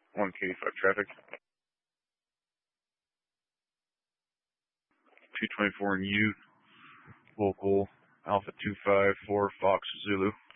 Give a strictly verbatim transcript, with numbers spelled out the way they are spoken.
one K five traffic. two twenty-four in Ute, local Alpha two five four Fox Zulu.